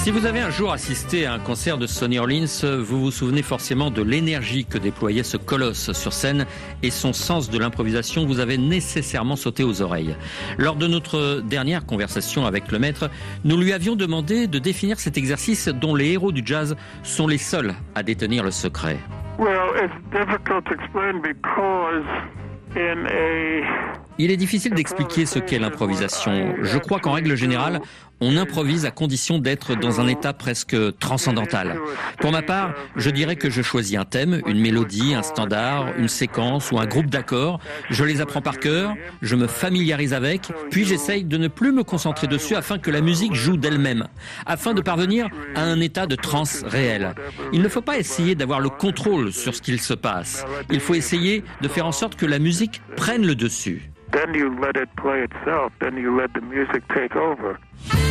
Si vous avez un jour assisté à un concert de Sonny Rollins, vous vous souvenez forcément de l'énergie que déployait ce colosse sur scène et son sens de l'improvisation vous avait nécessairement sauté aux oreilles. Lors de notre dernière conversation avec le maître, nous lui avions demandé de définir cet exercice dont les héros du jazz sont les seuls à détenir le secret. Il est difficile d'expliquer ce qu'est l'improvisation. Je crois qu'en règle générale, on improvise à condition d'être dans un état presque transcendantal. Pour ma part, je dirais que je choisis un thème, une mélodie, un standard, une séquence ou un groupe d'accords. Je les apprends par cœur, je me familiarise avec, puis j'essaye de ne plus me concentrer dessus afin que la musique joue d'elle-même, afin de parvenir à un état de transe réel. Il ne faut pas essayer d'avoir le contrôle sur ce qu'il se passe. Il faut essayer de faire en sorte que la musique prenne le dessus. Then you let it play itself, then you let the music take over.